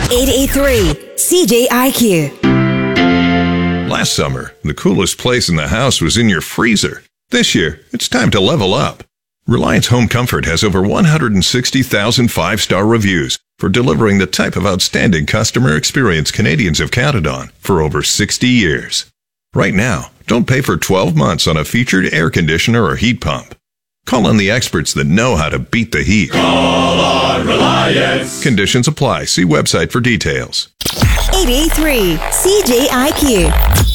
883 CJIQ. Last summer, the coolest place in the house was in your freezer. This year, it's time to level up. Reliance Home Comfort has over 160,000 five-star reviews for delivering the type of outstanding customer experience Canadians have counted on for over 60 years. Right now, don't pay for 12 months on a featured air conditioner or heat pump. Call on the experts that know how to beat the heat. Call on Reliance. Conditions apply. See website for details. 883 CJIQ.